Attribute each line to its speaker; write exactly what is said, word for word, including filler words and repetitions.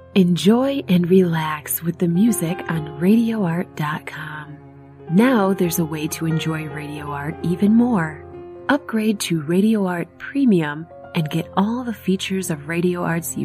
Speaker 1: Enjoy and relax with the music on radio art dot com. Now there's a way to enjoy Radio Art even more. Upgrade to Radio Art Premium and get all the features of Radio Art's